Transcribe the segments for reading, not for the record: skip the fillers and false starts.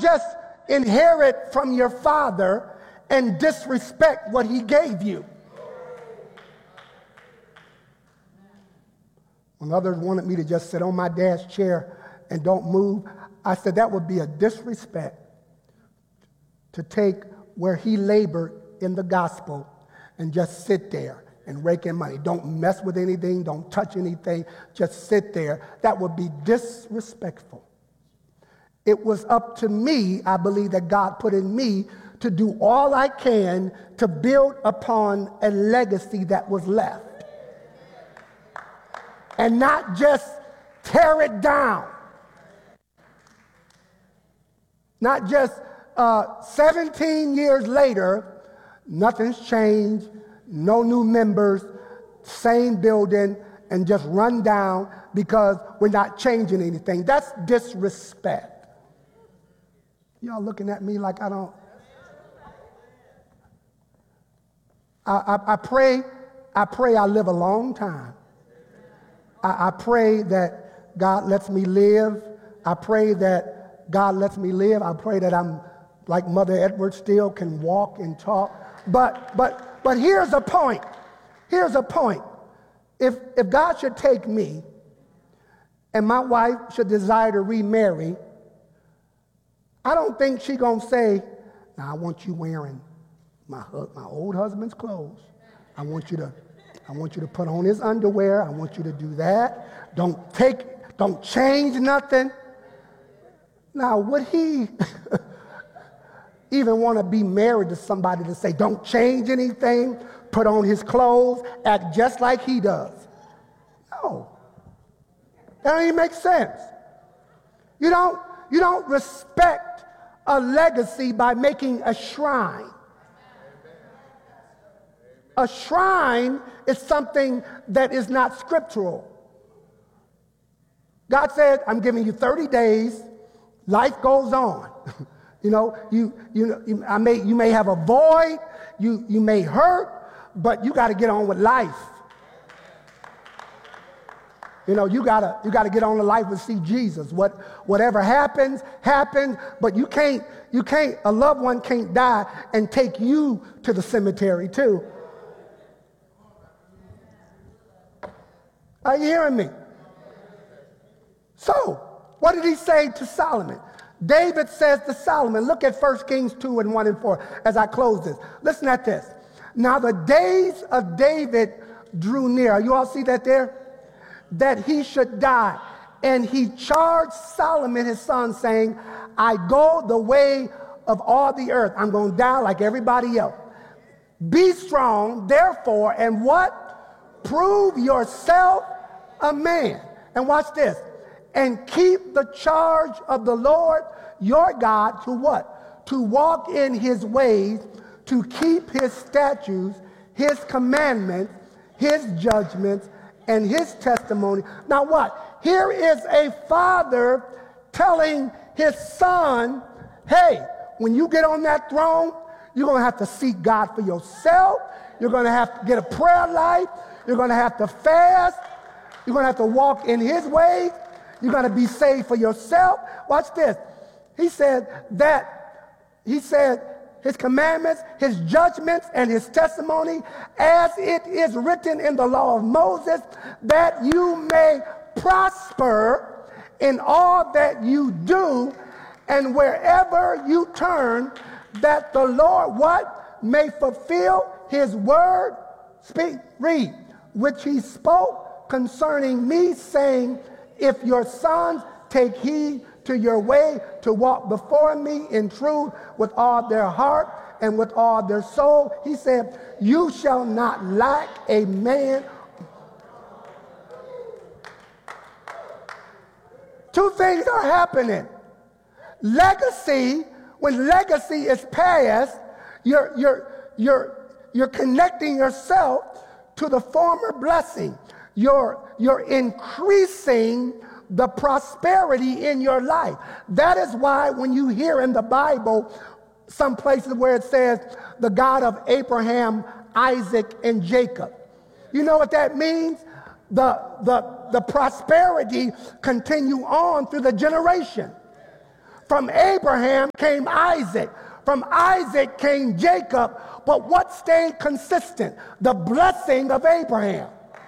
just inherit from your father and disrespect what he gave you. When others wanted me to just sit on my dad's chair and don't move, I said that would be a disrespect to take where he labored in the gospel and just sit there and rake in money. Don't mess with anything. Don't touch anything. Just sit there. That would be disrespectful. It was up to me, I believe that God put in me to do all I can to build upon a legacy that was left. And not just tear it down. Not just 17 years later, nothing's changed, no new members, same building, and just run down because we're not changing anything. That's disrespect. Y'all looking at me like I don't. I pray I live a long time. I pray that God lets me live. I pray that God lets me live. I pray that I'm like Mother Edwards, still can walk and talk. But here's a point. Here's a point. If God should take me and my wife should desire to remarry, I don't think she's going to say, now I want you wearing my old husband's clothes. I want you to put on his underwear. I want you to do that. Don't change nothing. Now, would he even want to be married to somebody to say, don't change anything, put on his clothes, act just like he does? No. That don't even make sense. You don't respect a legacy by making a shrine. A shrine is something that is not scriptural. God said, I'm giving you 30 days. Life goes on. You may have a void, you may hurt, but you got to get on with life. You gotta get on the life and see Jesus. Whatever happens, but you can't, a loved one can't die and take you to the cemetery too. Are you hearing me? So, what did he say to Solomon? David says to Solomon, look at 1 Kings 2 and 1 and 4 as I close this. Listen at this. Now the days of David drew near. You all see that there? That he should die. And he charged Solomon, his son, saying, I go the way of all the earth. I'm going to die like everybody else. Be strong, therefore, and what? Prove yourself a man. And watch this. And keep the charge of the Lord your God to what? To walk in his ways, to keep his statutes, his commandments, his judgments, and his testimony. Now what? Here is a father telling his son, hey, when you get on that throne, you're going to have to seek God for yourself. You're going to have to get a prayer life. You're going to have to fast. You're going to have to walk in his ways. You're going to be saved for yourself. Watch this. He said his commandments, his judgments, and his testimony, as it is written in the law of Moses, that you may prosper in all that you do, and wherever you turn, that the Lord, what? May fulfill his word, read, which he spoke concerning me, saying, if your sons take heed to your way to walk before me in truth with all their heart and with all their soul, he said, you shall not lack a man. Two things are happening. Legacy, when legacy is passed, you're connecting yourself to the former blessing. You're increasing the prosperity in your life. That is why when you hear in the Bible some places where it says the God of Abraham, Isaac, and Jacob, you know what that means? The prosperity continue on through the generation. From Abraham came Isaac. From Isaac came Jacob. But what stayed consistent? The blessing of Abraham.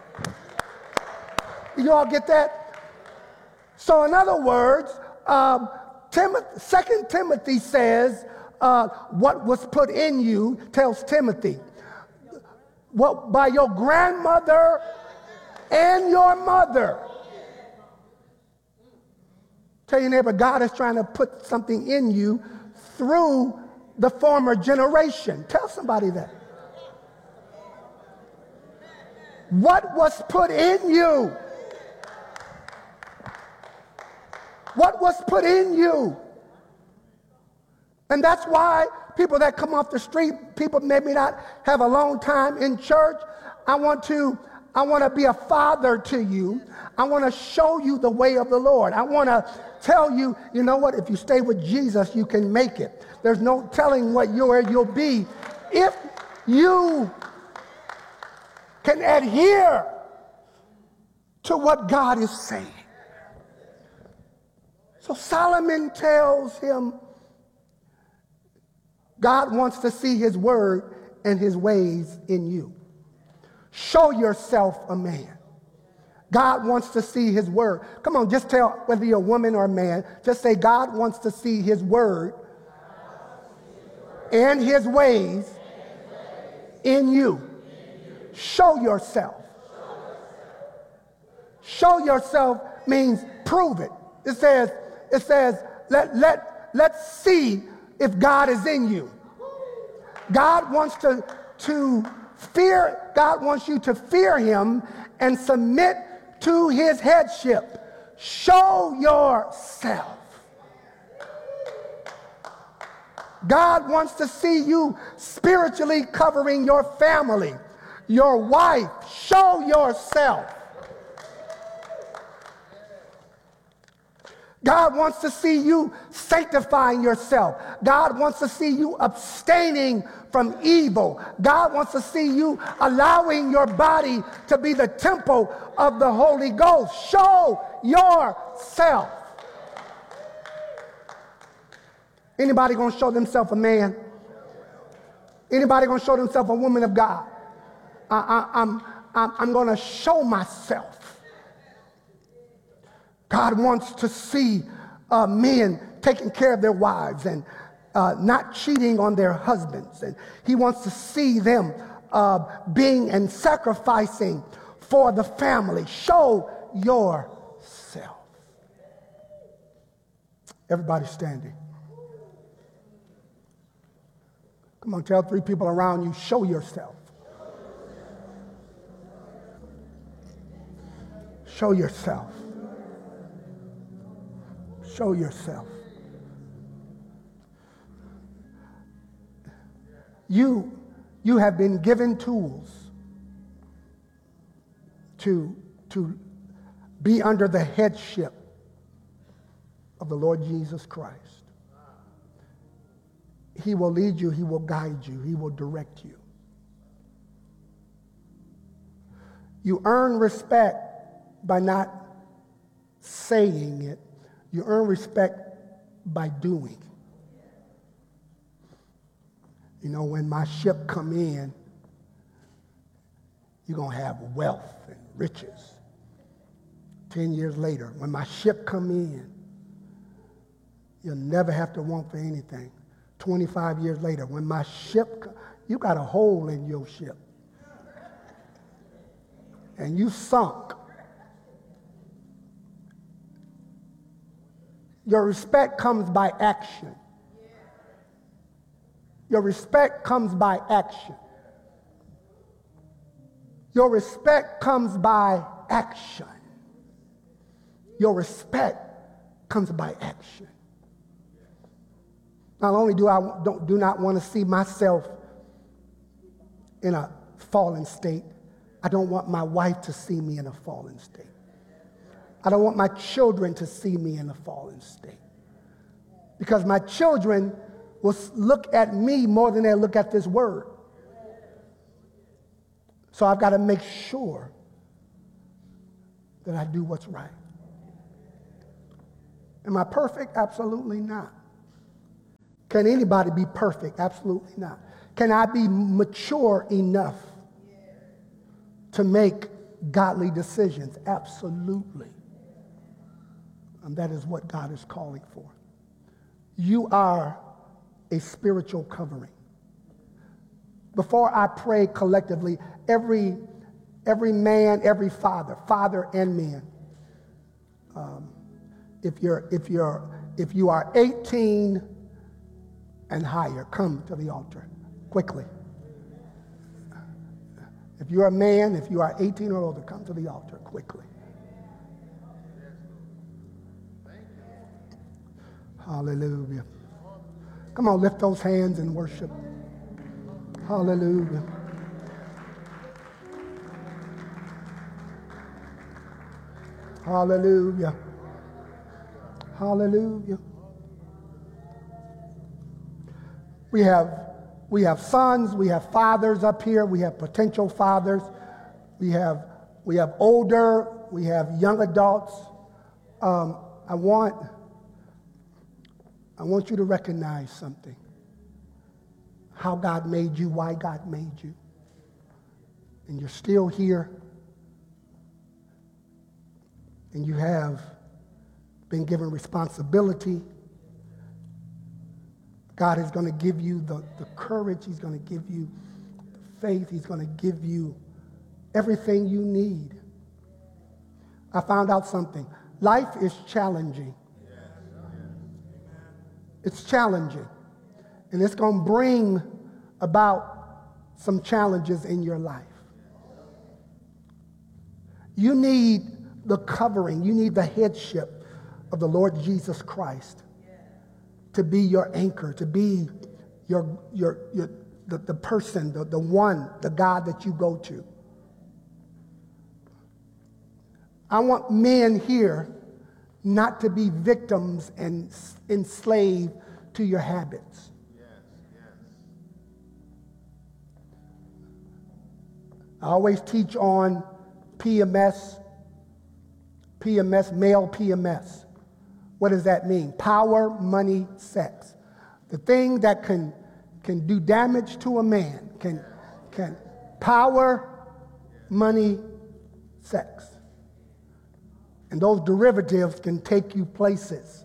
You all get that? So in other words, 2 Timothy says, what was put in you, tells Timothy, what by your grandmother and your mother. Tell your neighbor, God is trying to put something in you through the former generation. Tell somebody that. What was put in you? What was put in you? And that's why people that come off the street, people maybe not have a long time in church. I want to be a father to you. I want to show you the way of the Lord. I want to tell you, you know what? If you stay with Jesus, you can make it. There's no telling what you'll be if you can adhere to what God is saying. So Solomon tells him, God wants to see his word and his ways in you. Show yourself a man. God wants to see his word. Come on, just tell whether you're a woman or a man. Just say, God wants to see his word and his ways in you. Show yourself. Show yourself means prove it. It says, let's see if God is in you. God wants God wants you to fear him and submit to his headship. Show yourself. God wants to see you spiritually covering your family, your wife. Show yourself. God wants to see you sanctifying yourself. God wants to see you abstaining from evil. God wants to see you allowing your body to be the temple of the Holy Ghost. Show yourself. Anybody going to show themselves a man? Anybody going to show themselves a woman of God? I'm going to show myself. God wants to see men taking care of their wives and not cheating on their husbands. And he wants to see them being and sacrificing for the family. Show yourself. Everybody standing. Come on, tell 3 people around you, show yourself. Show yourself. Show yourself. You have been given tools to be under the headship of the Lord Jesus Christ. He will lead you. He will guide you. He will direct you. You earn respect by not saying it. You earn respect by doing. You know, when my ship come in, you're going to have wealth and riches. 10 years later, when my ship come in, you'll never have to want for anything. 25 years later, when my ship, you got a hole in your ship. And you sunk. Your respect comes by action. Your respect comes by action. Your respect comes by action. Your respect comes by action. Not only do I do not want to see myself in a fallen state, I don't want my wife to see me in a fallen state. I don't want my children to see me in a fallen state. Because my children will look at me more than they look at this word. So I've got to make sure that I do what's right. Am I perfect? Absolutely not. Can anybody be perfect? Absolutely not. Can I be mature enough to make godly decisions? Absolutely. And that is what God is calling for. You are a spiritual covering. Before I pray collectively, every man, every father and man, if you are 18 and higher, come to the altar quickly. If you're a man, if you are 18 or older, come to the altar quickly. Hallelujah. Come on, lift those hands and worship. Hallelujah. Hallelujah. Hallelujah. We have sons, we have fathers up here, we have potential fathers, we have older, we have young adults. I want you to recognize something. How God made you, why God made you. And you're still here. And you have been given responsibility. God is going to give you the courage. He's going to give you the faith. He's going to give you everything you need. I found out something. Life is challenging. It's challenging. And it's going to bring about some challenges in your life. You need the covering. You need the headship of the Lord Jesus Christ to be your anchor, to be the person, the one, the God that you go to. I want men here not to be victims and enslaved to your habits. I always teach on PMS, male PMS. What does that mean? Power, money, sex. The thing that can do damage to a man can power, money, sex. And those derivatives can take you places.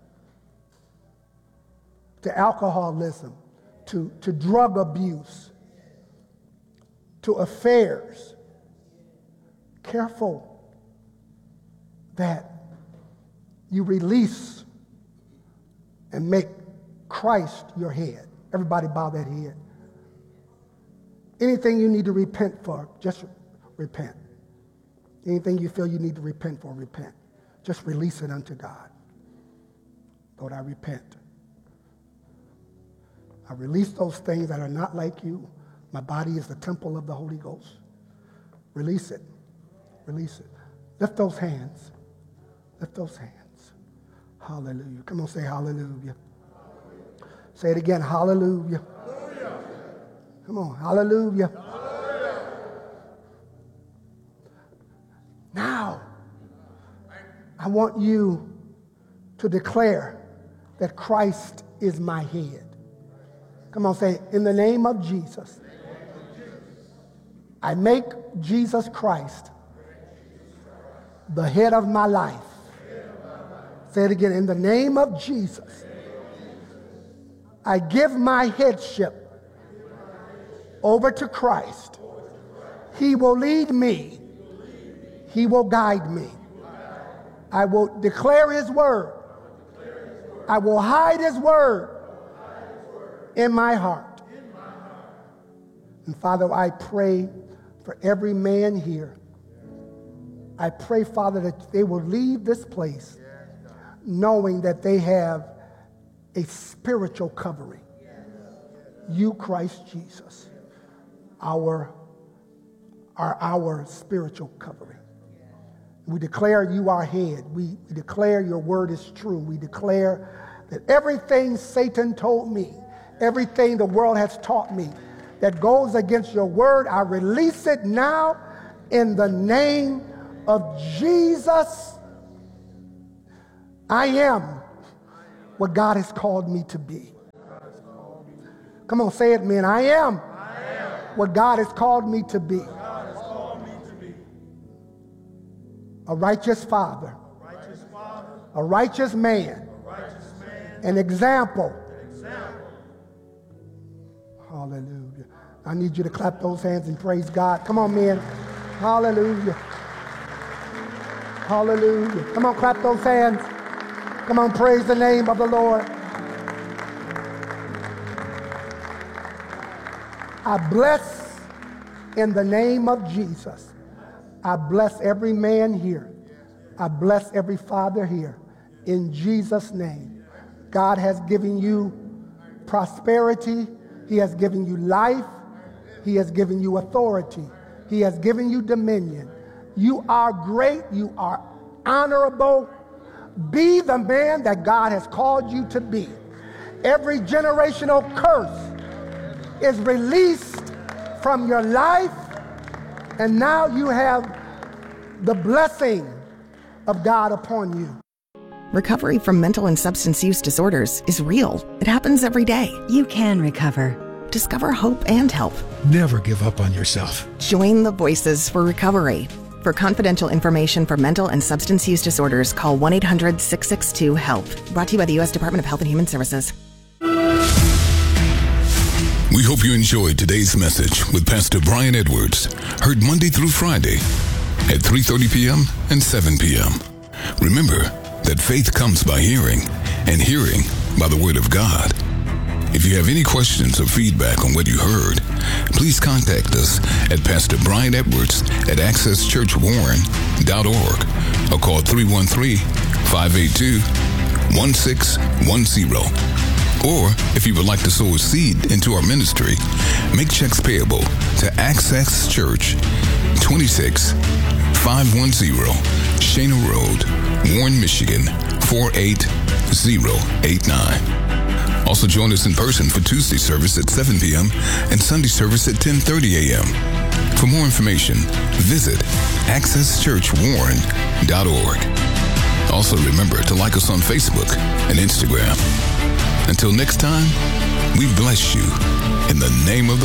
To alcoholism, to drug abuse, to affairs. Careful that you release and make Christ your head. Everybody bow that head. Anything you need to repent for, just repent. Anything you feel you need to repent for, repent. Just release it unto God. Lord, I repent. I release those things that are not like you. My body is the temple of the Holy Ghost. Release it. Release it. Lift those hands. Lift those hands. Hallelujah. Come on, say hallelujah. Say it again. Hallelujah. Hallelujah. Come on. Hallelujah. Hallelujah. Now, I want you to declare that Christ is my head. Come on, say, in the name of Jesus, I make Jesus Christ the head of my life. Say it again, in the name of Jesus, I give my headship over to Christ. He will lead me. He will guide me. I will declare his word. I will hide his word in my heart. And Father, I pray for every man here. I pray, Father, that they will leave this place knowing that they have a spiritual covering. You, Christ Jesus, are our spiritual covering. We declare you are head. We declare your word is true. We declare that everything Satan told me, everything the world has taught me that goes against your word, I release it now in the name of Jesus. I am what God has called me to be. Come on, say it, men. I am what God has called me to be. A righteous father, a righteous man, an example. Hallelujah. I need you to clap those hands and praise God. Come on, men. Hallelujah. Hallelujah. Come on, clap those hands. Come on, praise the name of the Lord. I bless in the name of Jesus. I bless every man here. I bless every father here. In Jesus' name. God has given you prosperity. He has given you life. He has given you authority. He has given you dominion. You are great. You are honorable. Be the man that God has called you to be. Every generational curse is released from your life, and now you have the blessing of God upon you. Recovery from mental and substance use disorders is real. It happens every day. You can recover. Discover hope and help. Never give up on yourself. Join the Voices for Recovery. For confidential information for mental and substance use disorders, call 1-800-662-HELP. Brought to you by the U.S. Department of Health and Human Services. We hope you enjoyed today's message with Pastor Brian Edwards, heard Monday through Friday at 3:30 p.m. and 7 p.m. Remember that faith comes by hearing, and hearing by the Word of God. If you have any questions or feedback on what you heard, please contact us at Pastor Brian Edwards at accesschurchwarren.org or call 313-582-1610. Or, if you would like to sow a seed into our ministry, make checks payable to Access Church, 26510 Shana Road, Warren, Michigan, 48089. Also join us in person for Tuesday service at 7 p.m. and Sunday service at 10:30 a.m. For more information, visit accesschurchwarren.org. Also remember to like us on Facebook and Instagram. Until next time, we bless you in the name of the